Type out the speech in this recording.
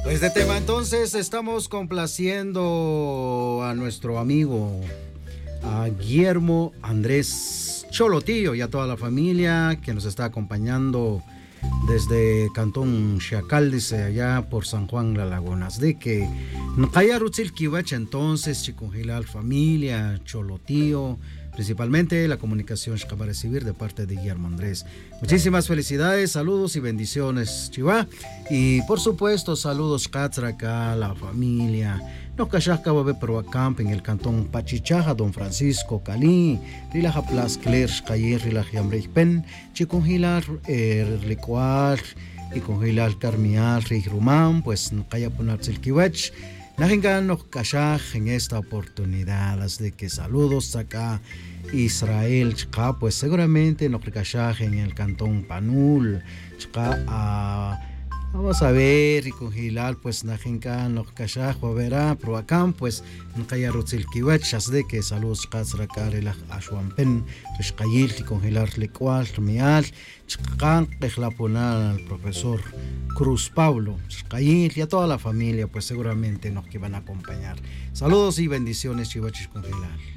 Este tema entonces estamos complaciendo a nuestro amigo a Guillermo Andrés Cholotillo y a toda la familia que nos está acompañando desde Cantón Chacal, dice allá por San Juan La Lagunas, de que Nkayarutzil Kiwach entonces Chicongilal familia Cholotillo, principalmente la comunicación que va a recibir de parte de Guillermo Andrés. Muchísimas felicidades, saludos y bendiciones, Chiva. Y por supuesto, saludos Katzraka, la familia. Nos cachasca va a ver Camp en el cantón Pachichaja, Don Francisco Cali, Rilaja Plas Cler, Cayer, Rilaja Yamrepen, Chicongilar, Licuar, y Congilar Carmial, Rijrumán, pues Nkaya Punatzil Kiwach. Najengan nos cachaj en esta oportunidad, de que saludos acá Israel, chka, pues seguramente nos recachaj en el cantón Panul, chka, vamos a ver y congilar, pues najengan nos cachaj, verá, pero acá, pues nkaya rutzil kiwach, de que saludos chka, el ashwampen, chkayil y congilar licual, mial, chka, kejlapunal al profesor Cruz Pablo, Chayil y a toda la familia, pues seguramente nos que van a acompañar. Saludos y bendiciones, Chivachis Congelar.